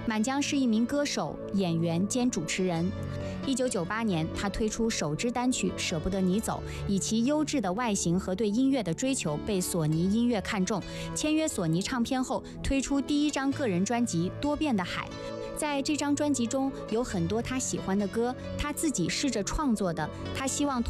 满江是一名歌手、演员兼主持人。1998年，他推出首支单曲《舍不得你走》，以其优质的外形和对音乐的追求被索尼音乐看中，签约索尼唱片后，推出第一张个人专辑《多变的海》。在这张专辑中有很多他喜欢的歌，他自己试着创作的，他希望